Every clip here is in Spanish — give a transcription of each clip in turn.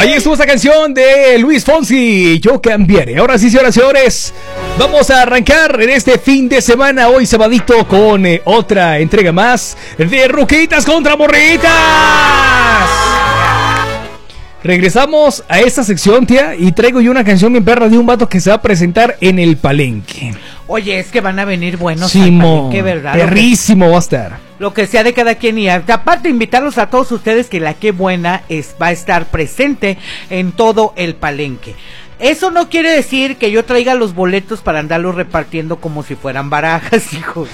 Ahí estuvo esa canción de Luis Fonsi, Yo Cambiaré. Ahora sí, señoras y señores, vamos a arrancar en este fin de semana, hoy sabadito, con otra entrega más de Ruquitas contra Morritas. Regresamos a esta sección, tía, y traigo yo una canción bien perra de un vato que se va a presentar en el Palenque. Oye, es que van a venir buenos Simón, al Palenque, ¿verdad? perrísimo va a estar. Lo que sea de cada quien, y aparte invitarlos a todos ustedes que la que buena va a estar presente en todo el Palenque. Eso no quiere decir que yo traiga los boletos para andarlos repartiendo como si fueran barajas, hijos.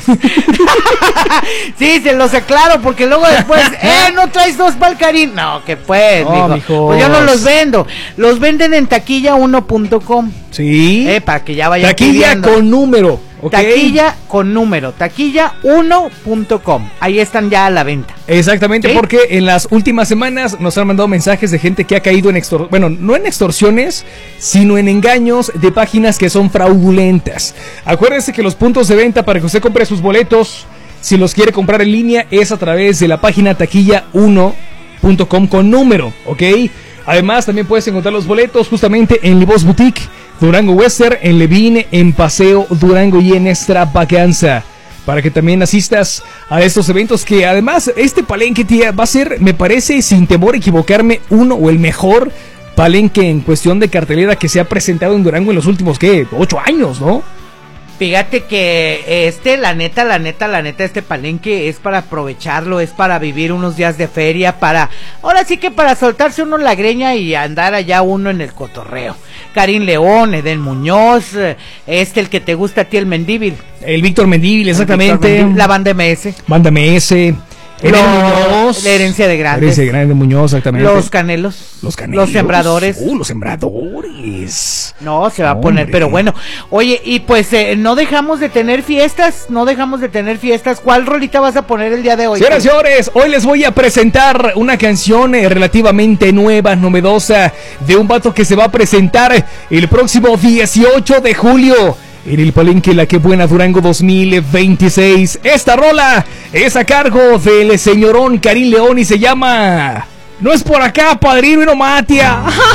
Sí, se los aclaro, porque luego después, no traes dos Balcarín. No, que pues, pues yo no los vendo. Los venden en taquilla1.com. Sí. Para que ya vayan Taquilla pidiendo. con número. Okay. Taquilla con número, taquilla1.com. Ahí están ya a la venta. Exactamente, ¿sí? Porque en las últimas semanas nos han mandado mensajes de gente que ha caído en no en extorsiones, sino en engaños de páginas que son fraudulentas. Acuérdense que los puntos de venta para que usted compre sus boletos, si los quiere comprar en línea, es a través de la página taquilla1.com con número, ¿ok? Además, también puedes encontrar los boletos justamente en Libos Boutique, Durango Western, en Levine, en Paseo Durango y en Extravaganza, para que también asistas a estos eventos que además este Palenque, tía, va a ser, me parece, sin temor a equivocarme, uno o el mejor Palenque en cuestión de cartelera que se ha presentado en Durango en los últimos, 8 años, ¿no? Fíjate que la neta, este Palenque es para aprovecharlo, es para vivir unos días de feria, ahora sí que para soltarse uno la greña y andar allá uno en el cotorreo. Karim León, Eden Muñoz, el que te gusta a ti, el Mendívil. El Víctor Mendívil, exactamente. Mendívil, la banda MS. Banda MS. Muñoz, la herencia de Grandes. La herencia de Grandes Muñoz, exactamente. Los Canelos. Los Canelos. Los Sembradores. Los Sembradores. No, se va a poner, pero bueno. Oye, y pues no dejamos de tener fiestas. ¿Cuál rolita vas a poner el día de hoy? Señoras y señores, hoy les voy a presentar una canción relativamente nueva, novedosa, de un vato que se va a presentar el próximo 18 de julio. En el Palenque La Que Buena Durango 2026. Esta rola es a cargo del señorón Karim León y se llama No es por acá, padrino y no matia.